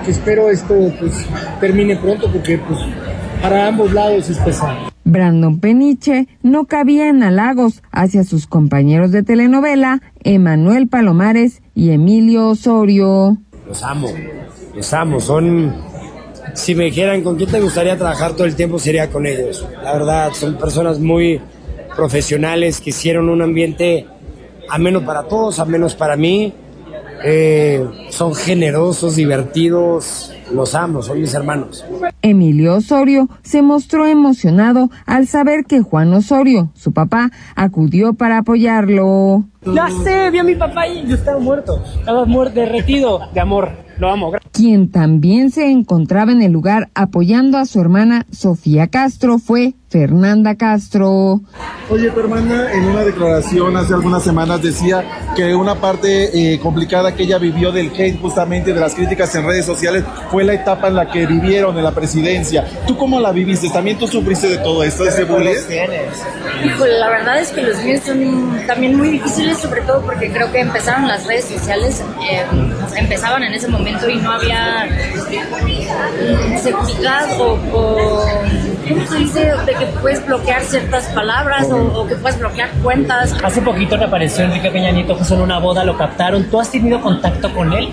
que espero esto pues termine pronto porque pues para ambos lados es pesado. Brandon Peniche no cabía en halagos hacia sus compañeros de telenovela, Emanuel Palomares y Emilio Osorio. Los amo, son... Si me dijeran con quién te gustaría trabajar todo el tiempo, sería con ellos. La verdad, son personas muy profesionales que hicieron un ambiente ameno para todos, ameno para mí. Son generosos, divertidos, los amo, son mis hermanos. Emilio Osorio se mostró emocionado al saber que Juan Osorio, su papá, acudió para apoyarlo. Ya sé, vi a mi papá y yo estaba muerto, derretido de amor, lo amo. Quien también se encontraba en el lugar apoyando a su hermana Sofía Castro fue Fernanda Castro. Oye, tu hermana en una declaración hace algunas semanas decía que una parte complicada que ella vivió del hate, justamente de las críticas en redes sociales, fue la etapa en la que vivieron en la presidencia. ¿Tú cómo la viviste? ¿También tú sufriste de todo esto, de ese bullying? Híjole, la verdad es que los míos son también muy difíciles, sobre todo porque creo que empezaron las redes sociales, empezaban en ese momento y no había seguridad o ¿cómo se dice? De que puedes bloquear ciertas palabras o que puedes bloquear cuentas. Hace poquito reapareció Enrique Peña Nieto justo en una boda, lo captaron. ¿Tú has tenido contacto con él?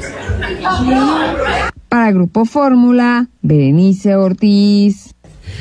Para Grupo Fórmula, Berenice Ortiz.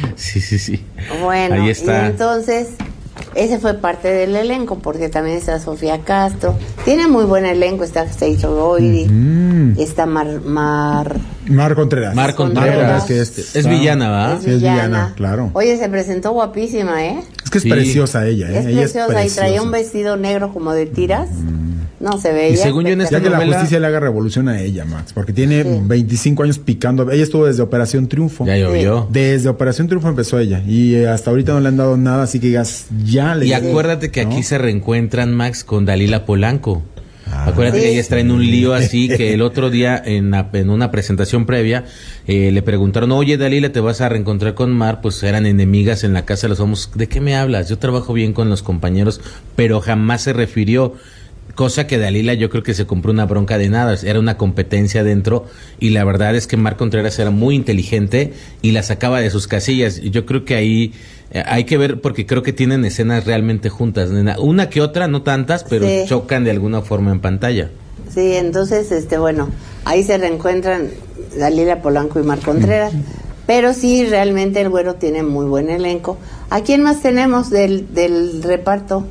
Sí. Bueno, ahí está. Y entonces, ese fue parte del elenco, porque también está Sofía Castro. Tiene muy buen elenco, está Seiso Goiri, está Mar Contreras. Mar Contreras, que es villana, ¿va? Es villana, claro. Oye, se presentó guapísima, ¿eh? Es que es preciosa ella, ¿eh? Es ella preciosa, y traía un vestido negro como de tiras. No, se veía. Y según yo en esta ya que novela... la justicia le haga revolución a ella, Max, porque tiene 25 años picando. Ella estuvo desde Operación Triunfo. Ya llovió. Desde Operación Triunfo empezó ella. Y hasta ahorita no le han dado nada, así que digas, ya le... Y acuérdate que aquí se reencuentran, Max, con Dalila Polanco. Acuérdate que ellas traen un lío así, que el otro día en una presentación previa le preguntaron, oye Dalila, ¿te vas a reencontrar con Mar? Pues eran enemigas en la Casa de los Famosos. ¿De qué me hablas? Yo trabajo bien con los compañeros, pero jamás se refirió. Cosa que Dalila yo creo que se compró una bronca de nada, era una competencia dentro, y la verdad es que Mar Contreras era muy inteligente y la sacaba de sus casillas, y yo creo que ahí hay que ver, porque creo que tienen escenas realmente juntas, una que otra, no tantas, pero chocan de alguna forma en pantalla. Sí, entonces, bueno, ahí se reencuentran Dalila Polanco y Mar Contreras, pero sí, realmente el Güero tiene muy buen elenco. ¿A quién más tenemos del reparto?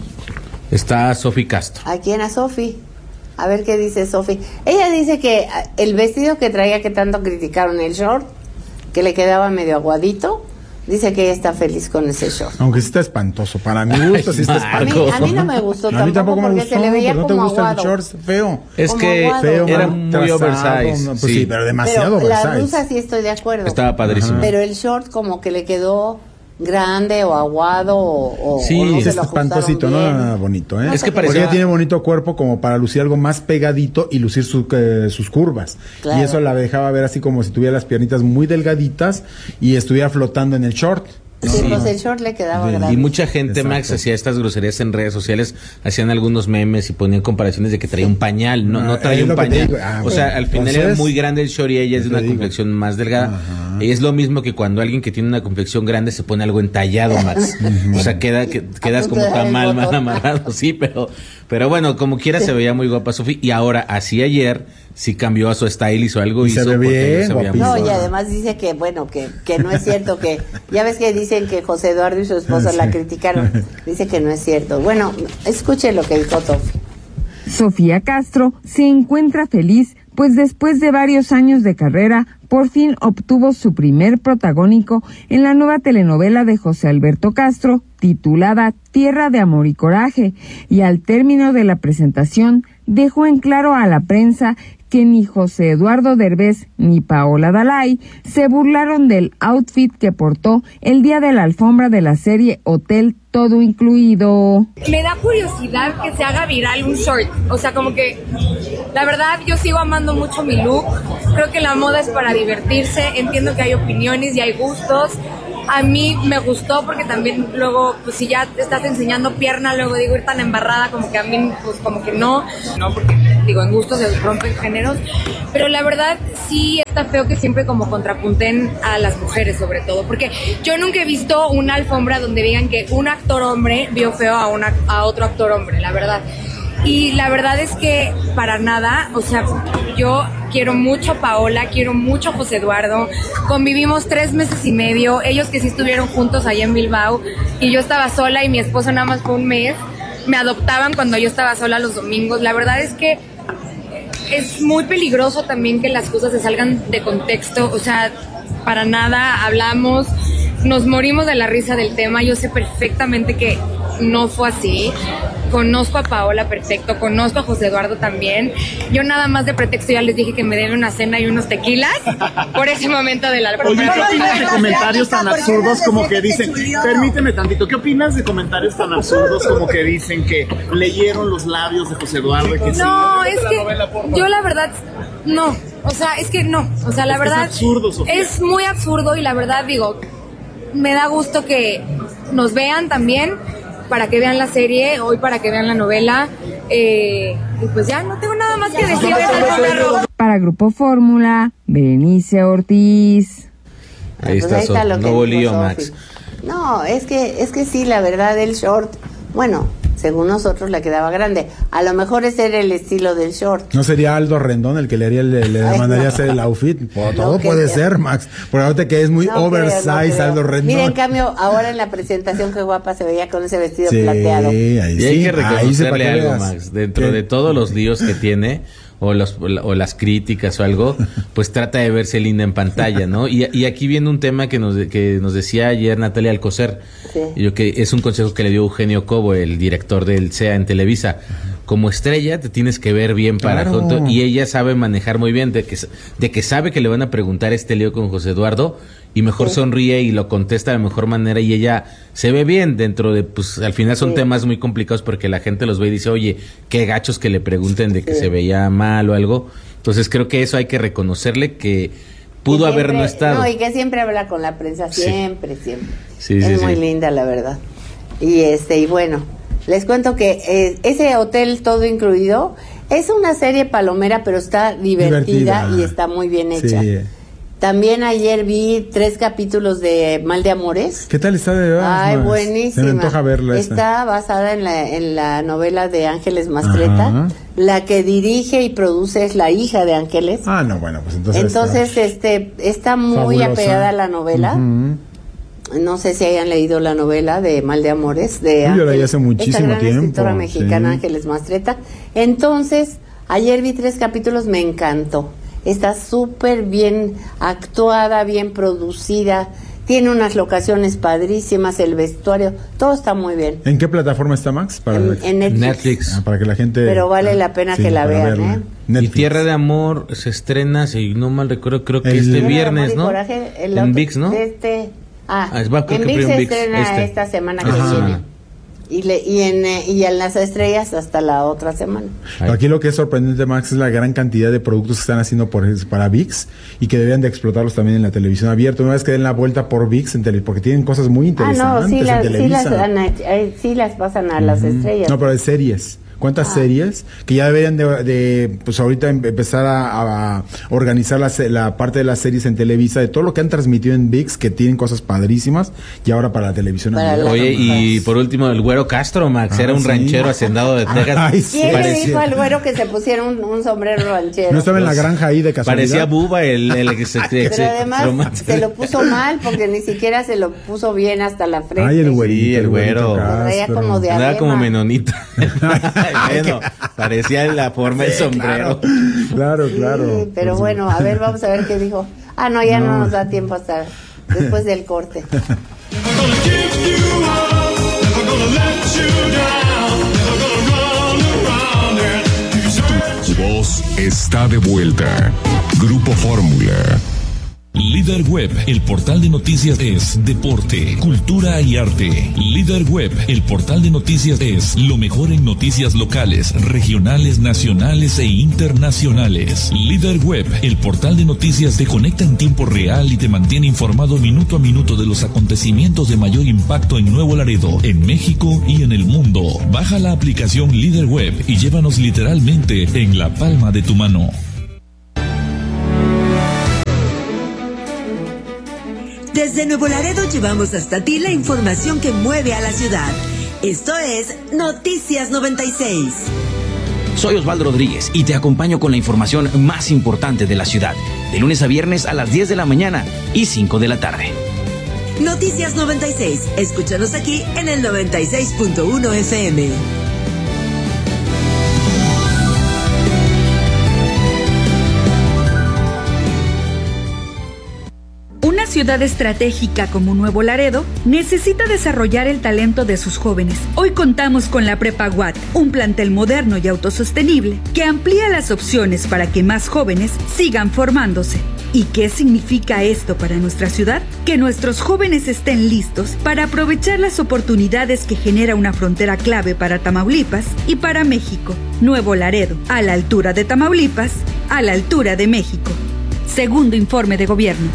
Está Sofi Castro. ¿A quién? A Sofi. A ver qué dice Sofi. Ella dice que el vestido que traía, que tanto criticaron, el short, que le quedaba medio aguadito, dice que ella está feliz con ese short. Aunque sí está espantoso. Para mi gusto sí está espantoso. A mí no me gustó a mí tampoco me porque gustó, se le veía pero no como te gusta aguado. el short feo. Es como que aguado. era muy oversize. Pues sí, pero demasiado pero oversize. la blusa sí estoy de acuerdo. Estaba padrísimo. Pero el short como que le quedó grande o aguado o sí, o no es espantosito, no era nada bonito, ¿eh? Es que porque parecía... ella tiene bonito cuerpo como para lucir algo más pegadito y lucir sus curvas. Claro. Y eso la dejaba ver así como si tuviera las piernitas muy delgaditas y estuviera flotando en el short. Sí, pues el short le quedaba grande. Y mucha gente, Exacto. Max, hacía estas groserías en redes sociales, hacían algunos memes y ponían comparaciones de que traía un pañal, no traía un pañal. O sea, al final era muy grande el short y ella es de una complexión más delgada. Y es lo mismo que cuando alguien que tiene una complexión grande se pone algo entallado, Max. O sea, quedas como tan mal amarrado, sí, pero bueno, como quiera se veía muy guapa Sofi. Y ahora, así ayer, sí cambió a su style, hizo algo. Y se ve bien, no, y además dice que, bueno, que no es cierto, que ya ves que dicen que José Eduardo y su esposa la criticaron. Dice que no es cierto. Bueno, escuche lo que dijo Sofi. Sofía Castro se encuentra feliz, pues después de varios años de carrera, por fin obtuvo su primer protagónico en la nueva telenovela de José Alberto Castro, titulada Tierra de Amor y Coraje, y al término de la presentación dejó en claro a la prensa que ni José Eduardo Derbez ni Paola Dalai se burlaron del outfit que portó el día de la alfombra de la serie Hotel Todo Incluido. Me da curiosidad que se haga viral un short, o sea, como que la verdad yo sigo amando mucho mi look, creo que la moda es para divertirse, entiendo que hay opiniones y hay gustos. A mí me gustó porque también luego, pues si ya te estás enseñando pierna, luego digo ir tan embarrada como que a mí, pues como que no. No, porque digo, en gustos se rompen géneros, pero la verdad sí está feo que siempre como contrapunten a las mujeres sobre todo, porque yo nunca he visto una alfombra donde digan que un actor hombre vio feo a otro actor hombre, la verdad. Y la verdad es que para nada, o sea, yo quiero mucho a Paola, quiero mucho a José Eduardo, convivimos 3 meses y medio, ellos que sí estuvieron juntos allá en Bilbao, y yo estaba sola y mi esposo nada más fue un mes, me adoptaban cuando yo estaba sola los domingos. La verdad es que es muy peligroso también que las cosas se salgan de contexto, o sea, para nada hablamos, nos morimos de la risa del tema, yo sé perfectamente que no fue así. Conozco a Paola perfecto, conozco a José Eduardo también. Yo nada más de pretexto ya les dije que me debe una cena y unos tequilas por ese momento de la alfombra. Oye, ¿qué opinas de comentarios tan absurdos como que dicen, permíteme tantito, ¿qué opinas de comentarios tan absurdos como que dicen que leyeron los labios de José Eduardo? Y que no, sí, es que yo la verdad, no, o sea, es que no, o sea, la verdad, es absurdo, Sofía. Es muy absurdo y la verdad digo, me da gusto que nos vean también, para que vean la serie, hoy para que vean la novela, y pues ya no tengo nada más que decir. Para Grupo Fórmula, Berenice Ortiz. Ahí está, nuevo lío, Max. No, es que sí, la verdad, el short, bueno, según nosotros le quedaba grande. A lo mejor ese era el estilo del short. ¿No sería Aldo Rendón el que le mandaría hacer el outfit? Todo puede ser, Max. Por ahora que es muy oversize Aldo Rendón. Mira, en cambio, ahora en la presentación, qué guapa se veía con ese vestido plateado. Y hay que reconocerle algo, Max. Dentro de todos los líos que tiene, o las críticas o algo, pues trata de verse linda en pantalla, ¿no? Y aquí viene un tema que nos decía ayer Natalia Alcocer, que es un consejo que le dio Eugenio Cobo, el director del CEA en Televisa. Como estrella te tienes que ver bien para junto, y ella sabe manejar muy bien de que sabe que le van a preguntar este lío con José Eduardo y mejor sonríe y lo contesta de mejor manera, y ella se ve bien dentro de, pues al final son temas muy complicados porque la gente los ve y dice, oye, qué gachos que le pregunten de que se veía mal o algo. Entonces creo que eso hay que reconocerle, que pudo haber no estado. No, y que siempre habla con la prensa, siempre. Sí, es muy linda, la verdad. Y bueno, les cuento que ese hotel todo incluido es una serie palomera, pero está divertida y está muy bien hecha. Sí. También ayer vi 3 capítulos de Mal de Amores. ¿Qué tal está de verdad? Ay, buenísima. Se me antoja verla. Está basada en la novela de Ángeles Mastretta. Ajá. La que dirige y produce es la hija de Ángeles. Ah, no, bueno, pues entonces está muy fabulosa, apegada a la novela. No sé si hayan leído la novela de Mal de Amores de Yo la leí hace muchísimo tiempo. Escritora mexicana, Ángeles Mastretta. Entonces, ayer vi 3 capítulos, me encantó. Está súper bien actuada, bien producida, tiene unas locaciones padrísimas, el vestuario, todo está muy bien. ¿En qué plataforma está, Max? En Netflix. Para que la gente... Pero vale la pena que la vean, Y Tierra de Amor se estrena, si no mal recuerdo, creo que este viernes, ¿no? En ViX, ¿no? En ViX se estrena esta semana que viene. Y en las estrellas hasta la otra semana. Aquí lo que es sorprendente, Max, es la gran cantidad de productos que están haciendo para ViX y que deberían de explotarlos también en la televisión abierta. Una vez que den la vuelta por ViX, porque tienen cosas muy interesantes en Televisa. Sí las pasan a las estrellas. No, pero de series. ¿Cuántas series? Que ya deberían de pues ahorita empezar a organizar la parte de las series en Televisa, de todo lo que han transmitido en ViX, que tienen cosas padrísimas, y ahora para la televisión. Oye, y por último, el Güero Castro, Max, era un ranchero hacendado de Texas. ¿Quién le dijo al Güero que se pusiera un sombrero ranchero? No estaba en la granja ahí de casualidad. Parecía Buba el pero además se lo puso mal, porque ni siquiera se lo puso bien hasta la frente. Ay, el Güero. Como de nada como menonita. Bueno, parecía la forma del sombrero. Claro. Sí, pero bueno, a ver, vamos a ver qué dijo. No, ya no nos da tiempo hasta después del corte. Tu voz está de vuelta. Grupo Fórmula. Líder Web, el portal de noticias es deporte, cultura y arte. Líder Web, el portal de noticias es lo mejor en noticias locales, regionales, nacionales e internacionales. Líder Web, el portal de noticias te conecta en tiempo real y te mantiene informado minuto a minuto de los acontecimientos de mayor impacto en Nuevo Laredo, en México y en el mundo. Baja la aplicación Líder Web y llévanos literalmente en la palma de tu mano. Desde Nuevo Laredo llevamos hasta ti la información que mueve a la ciudad. Esto es Noticias 96. Soy Osvaldo Rodríguez y te acompaño con la información más importante de la ciudad, de lunes a viernes a las 10 de la mañana y 5 de la tarde. Noticias 96. Escúchanos aquí en el 96.1 FM. Una ciudad estratégica como Nuevo Laredo necesita desarrollar el talento de sus jóvenes. Hoy contamos con la Prepa UAT, un plantel moderno y autosostenible que amplía las opciones para que más jóvenes sigan formándose. ¿Y qué significa esto para nuestra ciudad? Que nuestros jóvenes estén listos para aprovechar las oportunidades que genera una frontera clave para Tamaulipas y para México. Nuevo Laredo, a la altura de Tamaulipas, a la altura de México. Segundo informe de gobierno.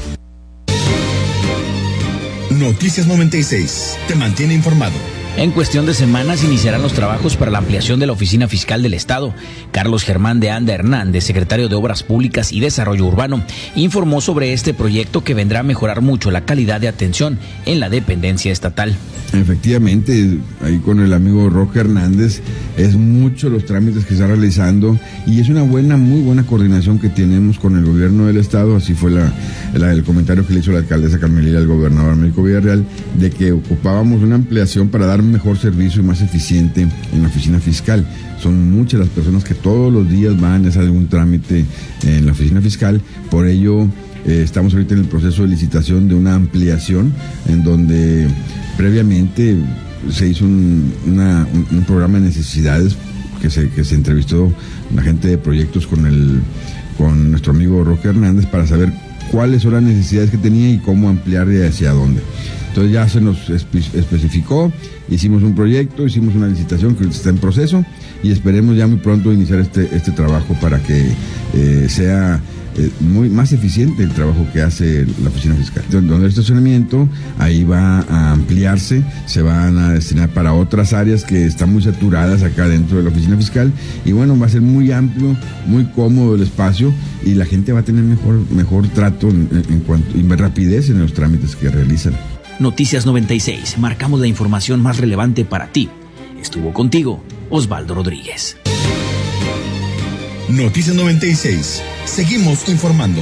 Noticias 96 te mantiene informado. En cuestión de semanas iniciarán los trabajos para la ampliación de la Oficina Fiscal del Estado. Carlos Germán de Anda Hernández, secretario de Obras Públicas y Desarrollo Urbano, informó sobre este proyecto que vendrá a mejorar mucho la calidad de atención en la dependencia estatal. Efectivamente, ahí con el amigo Roque Hernández, es mucho los trámites que está realizando y es una muy buena coordinación que tenemos con el gobierno del estado. Así fue el comentario que le hizo la alcaldesa Carmelita al gobernador Américo Villarreal, de que ocupábamos una ampliación para dar mejor servicio y más eficiente en la oficina fiscal. Son muchas las personas que todos los días van a hacer algún trámite en la oficina fiscal, por ello estamos ahorita en el proceso de licitación de una ampliación en donde previamente se hizo un programa de necesidades que se entrevistó la gente de proyectos con nuestro amigo Roque Hernández para saber cuáles son las necesidades que tenía y cómo ampliar y hacia dónde. Entonces ya se nos especificó, hicimos un proyecto, hicimos una licitación que está en proceso y esperemos ya muy pronto iniciar este trabajo para que sea más eficiente el trabajo que hace la oficina fiscal. Donde el estacionamiento ahí va a ampliarse, se van a destinar para otras áreas que están muy saturadas acá dentro de la oficina fiscal y bueno, va a ser muy amplio, muy cómodo el espacio y la gente va a tener mejor trato en cuanto y rapidez en los trámites que realizan. Noticias 96, marcamos la información más relevante para ti. Estuvo contigo Osvaldo Rodríguez. Noticias 96. Seguimos informando.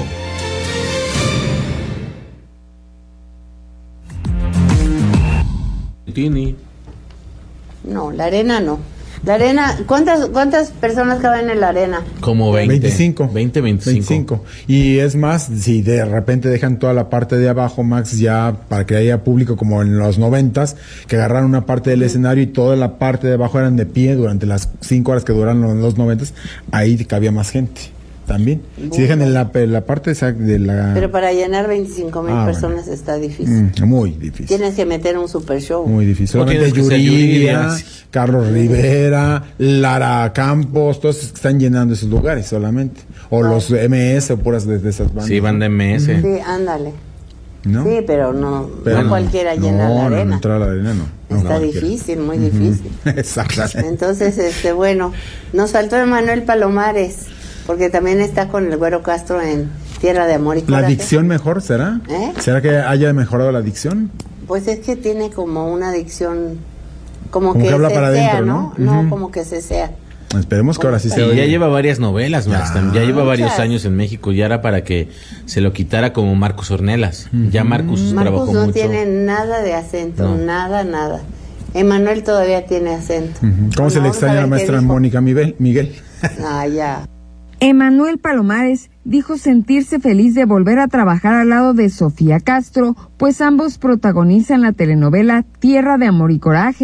No, la arena no. La arena, ¿cuántas personas caben en la arena? Como 25. 25. Y es más, si de repente dejan toda la parte de abajo, Max, ya para que haya público como en los 90s, que agarraron una parte del escenario y toda la parte de abajo eran de pie durante las 5 horas que duraron los 90s, ahí cabía más gente. También. Si dejan en la parte de la... Pero para llenar 25,000 personas está difícil. Muy difícil. Tienes que meter un super show. Muy difícil. Solamente Yuridia, Carlos Rivera, Lara Campos, todos están llenando esos lugares solamente. O los MS o puras de esas bandas. Sí, banda MS. Sí, ándale. ¿No? Sí, pero no cualquiera llena la arena. No, entrar a la arena no. Está difícil, muy difícil. Exactamente. Entonces, bueno, nos faltó Emanuel Palomares, porque también está con el Güero Castro en Tierra de Amor y Coraje. ¿La dicción mejor será? ¿Será que haya mejorado la dicción? Pues es que tiene como una dicción como que habla para adentro, ¿no? No, como que se sea. Esperemos que ahora sí sea. Ya lleva varias novelas, Max, ya lleva varios años en México, ya era para que se lo quitara como Marcos Ornelas. Ya Marcos trabajó mucho. No tiene nada de acento, nada. Emanuel todavía tiene acento. ¿Cómo se le extraña a la maestra Mónica Miguel? Ya. Emanuel Palomares dijo sentirse feliz de volver a trabajar al lado de Sofía Castro, pues ambos protagonizan la telenovela Tierra de Amor y Coraje.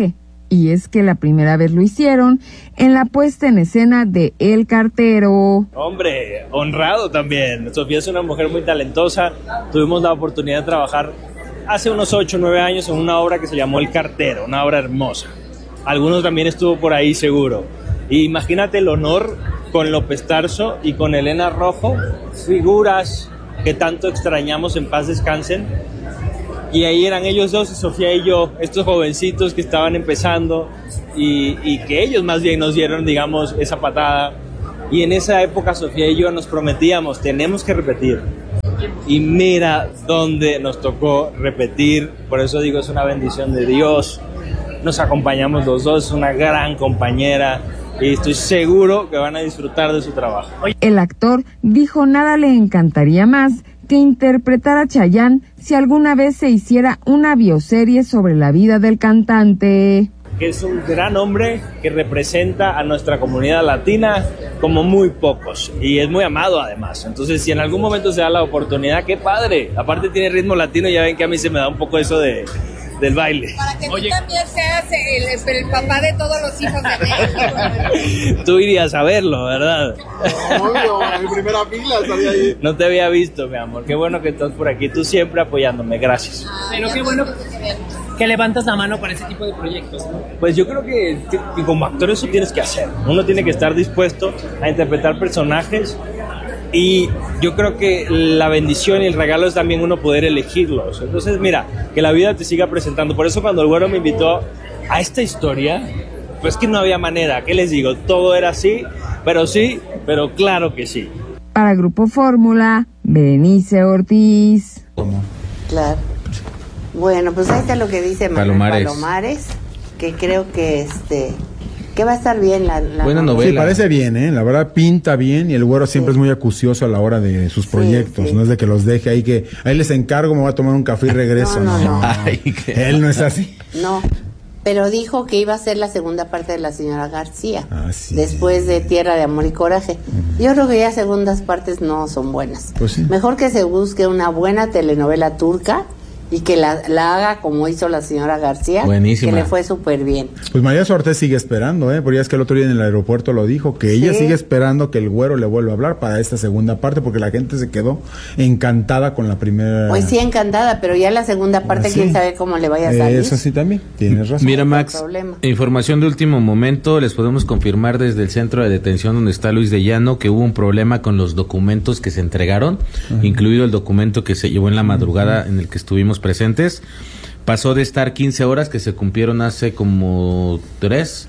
Y es que la primera vez lo hicieron en la puesta en escena de El Cartero. Hombre, honrado también. Sofía es una mujer muy talentosa. Tuvimos la oportunidad de trabajar hace unos 8 o 9 años en una obra que se llamó El Cartero, una obra hermosa. Algunos también estuvo por ahí seguro. Y imagínate el honor con López Tarso y con Elena Rojo, figuras que tanto extrañamos, en paz descansen. Y ahí eran ellos dos, Sofía y yo, estos jovencitos que estaban empezando y que ellos más bien nos dieron, digamos, esa patada. Y en esa época Sofía y yo nos prometíamos, tenemos que repetir. Y mira dónde nos tocó repetir. Por eso digo, es una bendición de Dios. Nos acompañamos los dos, es una gran compañera y estoy seguro que van a disfrutar de su trabajo. El actor dijo nada le encantaría más que interpretar a Chayanne si alguna vez se hiciera una bioserie sobre la vida del cantante. Que es un gran hombre que representa a nuestra comunidad latina como muy pocos y es muy amado además. Entonces, si en algún momento se da la oportunidad, qué padre. Aparte tiene ritmo latino, ya ven que a mí se me da un poco eso del baile. Para que tú también seas el papá de todos los hijos de México. Tú irías a verlo, ¿verdad? Obvio, en primera fila estaría ahí. No te había visto, mi amor. Qué bueno que estás por aquí. Tú siempre apoyándome. Gracias. Pero qué bueno que levantas la mano para ese tipo de proyectos, ¿no? Pues yo creo que como actor eso tienes que hacer. Uno tiene que estar dispuesto a interpretar personajes y yo creo que la bendición y el regalo es también uno poder elegirlos. Entonces, mira, que la vida te siga presentando. Por eso cuando el güero me invitó a esta historia, pues que no había manera. ¿Qué les digo? Todo era así, pero claro que sí. Para Grupo Fórmula, Berenice Ortiz. Claro. Bueno, pues ahí está lo que dice Manuel Palomares, que creo que que va a estar bien la buena novela. Sí, parece bien, la verdad pinta bien y el güero siempre es muy acucioso a la hora de sus proyectos, no es de que los deje ahí, que ahí les encargo, me voy a tomar un café y regreso. No. Él no es así. No, pero dijo que iba a ser la segunda parte de La Señora García, después de Tierra de Amor y Coraje. Yo creo que ya segundas partes no son buenas. Pues sí. Mejor que se busque una buena telenovela turca y que la haga como hizo La Señora García. Buenísima. Que le fue súper bien. Pues María Suárez sigue esperando, porque ya es que el otro día en el aeropuerto lo dijo, que ella sigue esperando que el güero le vuelva a hablar para esta segunda parte, porque la gente se quedó encantada con la primera. Pues sí, encantada, pero ya la segunda parte, quién sabe cómo le vaya a salir. Eso sí también, tienes razón. Mira, Max, información de último momento, les podemos confirmar desde el centro de detención donde está Luis de Llano que hubo un problema con los documentos que se entregaron, incluido el documento que se llevó en la madrugada en el que estuvimos presentes. Pasó de estar 15 horas que se cumplieron hace como 3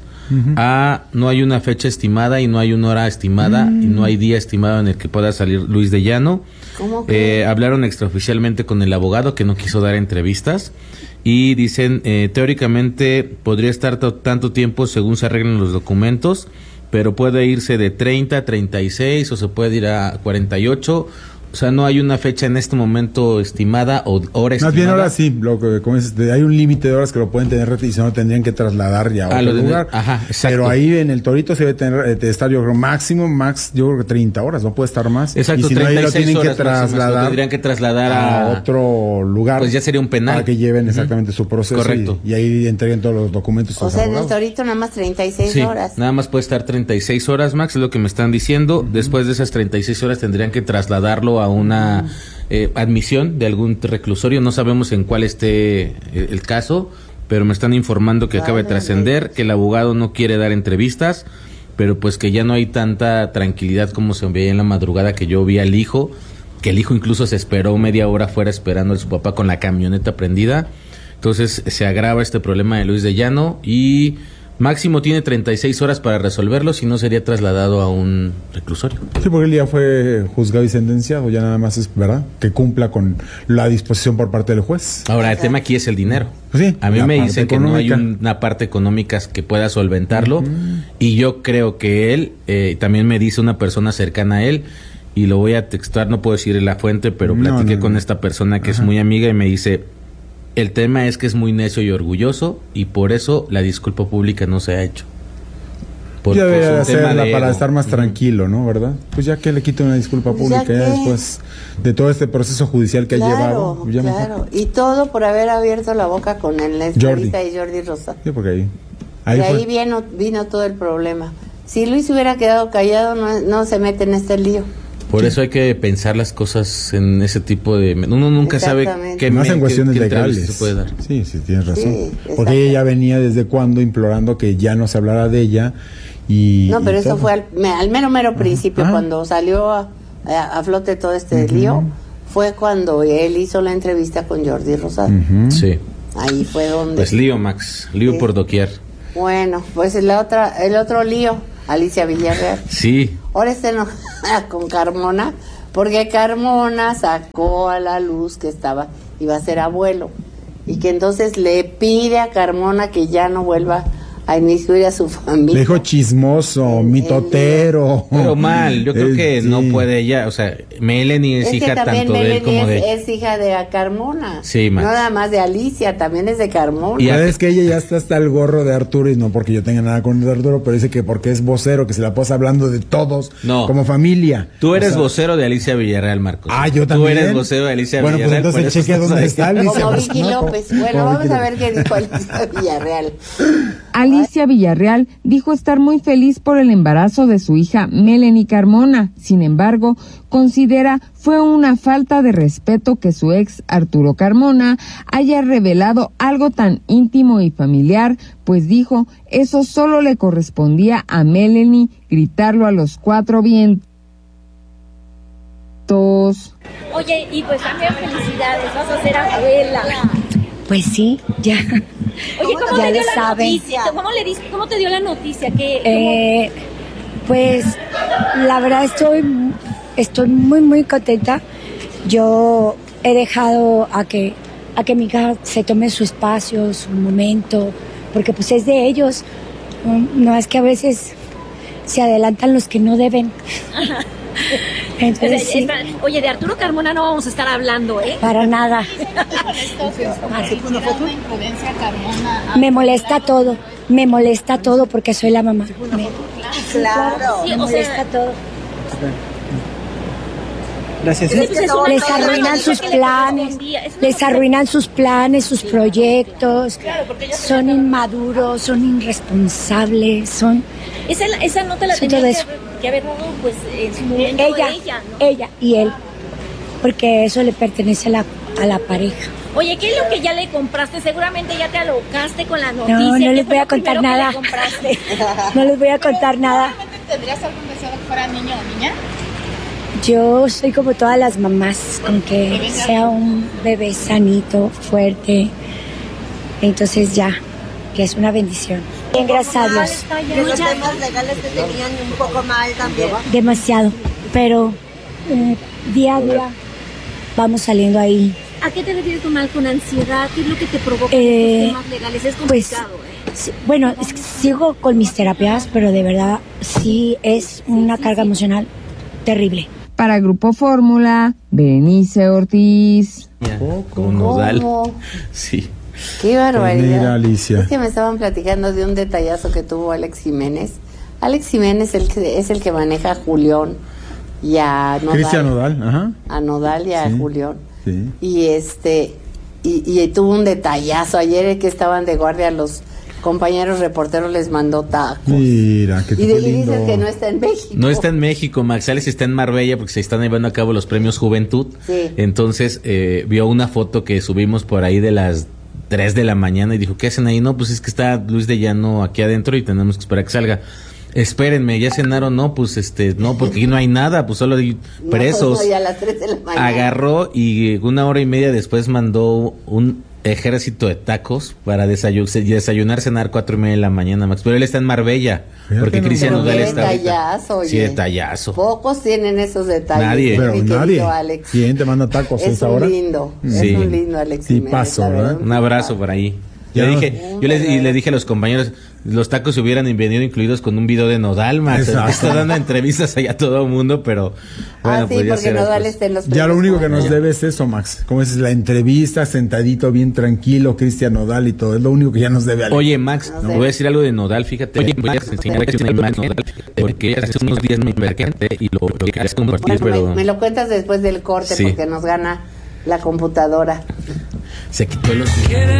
a no hay una fecha estimada y no hay una hora estimada y no hay día estimado en el que pueda salir Luis de Llano. ¿Cómo que? Hablaron extraoficialmente con el abogado que no quiso dar entrevistas y dicen teóricamente podría estar tanto tiempo según se arreglen los documentos, pero puede irse de 30 a 36 o se puede ir a 48. O sea, no hay una fecha en este momento estimada o hora estimada. Más bien ahora sí, hay un límite de horas que lo pueden tener y si no tendrían que trasladar ya a otro lugar. Pero ahí en el Torito se debe tener estar, yo creo, yo creo que 30 horas, no puede estar más. Exacto, y si no, ahí lo tienen que trasladar, tendrían que trasladar a otro lugar. Pues ya sería un penal. Para que lleven exactamente su proceso. Correcto. Y ahí entreguen todos los documentos. O sea, en el Torito nada más 36 horas. Nada más puede estar 36 horas, Max, es lo que me están diciendo. Después de esas 36 horas tendrían que trasladarlo a una admisión de algún reclusorio. No sabemos en cuál esté el caso, pero me están informando que acaba de trascender, que el abogado no quiere dar entrevistas, pero pues que ya no hay tanta tranquilidad como se veía en la madrugada, que yo vi al hijo, que el hijo incluso se esperó media hora fuera esperando a su papá con la camioneta prendida. Entonces se agrava este problema de Luis de Llano y máximo tiene 36 horas para resolverlo, si no sería trasladado a un reclusorio. Sí, porque él ya fue juzgado y sentenciado, ya nada más es, ¿verdad?, que cumpla con la disposición por parte del juez. Ahora, el tema aquí es el dinero. Sí, a mí me dicen que no hay una parte económica que pueda solventarlo, y yo creo que él, también me dice una persona cercana a él, y lo voy a textuar, no puedo decir la fuente, pero platiqué con esta persona que es muy amiga y me dice: el tema es que es muy necio y orgulloso y por eso la disculpa pública no se ha hecho. Ya debe hacerla para estar más tranquilo, ¿no? ¿Verdad? Pues ya que le quite una disculpa pública ya después de todo este proceso judicial que ha llevado. Claro, y todo por haber abierto la boca con el Estelita y Jordi Rosado. Sí, porque ahí ahí vino todo el problema. Si Luis hubiera quedado callado, no se mete en este lío. Por eso hay que pensar las cosas en ese tipo de... Uno nunca sabe qué más en cuestiones legales se puede dar. Sí, tienes razón. Sí, porque ella ya venía desde cuando implorando que ya no se hablara de ella y... No, pero y eso todo. fue al mero principio, cuando salió a flote todo este lío, fue cuando él hizo la entrevista con Jordi Rosado. Sí. Ahí fue donde... Pues lío, Max, lío por doquier. Bueno, pues el otro lío, Alicia Villarreal. Sí. Ahora está enojada con Carmona, porque Carmona sacó a la luz que iba a ser abuelo, y que entonces le pide a Carmona que ya no vuelva a inmiscuir a su familia. Le dijo chismoso, mitotero. Pero mal, yo creo que no puede ella, o sea, Melanie es hija tanto de él como de ella. Es hija de Carmona. Sí, Max. No nada más de Alicia, también es de Carmona. Y es que ella ya está hasta el gorro de Arturo, y no porque yo tenga nada con Arturo, pero dice que porque es vocero, que se la pasa hablando de todos, como familia. Tú eres vocero de Alicia Villarreal, Marcos. Yo también. Tú eres vocero de Alicia Villarreal. Villarreal. Bueno, pues entonces chequea dónde está Alicia. Como Vicky López. Bueno, vamos a ver qué dijo Alicia Villarreal. Alicia Villarreal dijo estar muy feliz por el embarazo de su hija Melanie Carmona. Sin embargo, considera fue una falta de respeto que su ex Arturo Carmona haya revelado algo tan íntimo y familiar, pues dijo eso solo le correspondía a Melanie gritarlo a los 4 vientos. Oye, y pues también felicidades, vas a ser abuela. Pues sí, ya. Oye, ¿cómo ya te dio lo la saben. noticia? ¿Cómo te dio la noticia? Pues la verdad estoy muy contenta. Yo he dejado a que mi hija se tome su espacio, su momento, porque pues es de ellos. No es que a veces se adelantan los que no deben. Entonces, sí. Oye, de Arturo Carmona no vamos a estar hablando, ¿eh? Para nada. Me molesta todo porque soy la mamá. Me molesta todo. Gracias. Les arruinan sus planes, sus proyectos. Son inmaduros, son irresponsables, Esa no te la tenía que haber dado, pues, en su momento ella y él, porque eso le pertenece a la pareja. Oye, ¿qué es lo que ya le compraste? Seguramente ya te alocaste con la noticia. No les voy a contar nada. No les voy a contar nada. ¿Tendrías algún deseo de que fuera niño o niña? Yo soy como todas las mamás, con que sea un bebé sanito, fuerte. Entonces ya, que es una bendición. Bien, gracias a Dios. Que los temas legales te tenían un poco mal también. Demasiado, pero día a día vamos saliendo ahí. ¿A qué te refieres con mal? ¿Con ansiedad? ¿Qué es lo que te provoca estos temas legales? Es complicado, Sí, bueno, sigo con mis terapias, pero de verdad sí es una carga emocional terrible. Para Grupo Fórmula, Berenice Ortiz. Como Nodal. Sí. Qué barbaridad. Pues mira, Alicia. Es que me estaban platicando de un detallazo que tuvo Alex Jiménez. Alex Jiménez es el que maneja a Julián y a Nodal. Cristian Nodal, ajá. A Nodal y a Julián. Sí. Y tuvo un detallazo. Ayer que estaban de guardia los compañeros reporteros les mandó tacos. Mira, qué Y dicen que no está en México. No está en México, Max Alex está en Marbella porque se están llevando a cabo los premios Juventud. Sí. Entonces vio una foto que subimos por ahí de las 3 de la mañana y dijo, ¿qué hacen ahí? No, pues es que está Luis de Llano aquí adentro y tenemos que esperar que salga. Espérenme, ¿ya cenaron? No, pues no, porque aquí no hay nada, pues solo hay presos. No, a las 3 de la mañana. Agarró y 1 hora y media después mandó un ejército de tacos para desayunar, cenar 4:30 de la mañana, Max. Pero él está en Marbella, porque Cristian Nodal está detallazo, oye. Sí, detallazo. Pocos tienen esos detalles. Nadie. Pero nadie. Alex. ¿Quién te manda tacos a Es esa un hora? lindo, Sí. es un lindo Alex Sí, Jiménez, paso, la ¿verdad? Un abrazo por ahí. Ya Le dije a los compañeros, los tacos se hubieran venido incluidos con un video de Nodal, Max. Exacto. Está dando entrevistas allá a todo el mundo, pero bueno, sí, pues ya porque será Nodal después. está en los Ya lo único que nos Ya. debe es eso, Max. Como es la entrevista, sentadito, bien tranquilo, Cristian Nodal y todo. Es lo único que ya nos debe. Alex. Oye, Max, te voy a decir algo de Nodal, fíjate. Voy a enseñar Max Nodal, porque hace unos días me percaté y lo querías compartir, Bueno, pero me lo cuentas después del corte Sí. porque nos gana la computadora. se quitó los...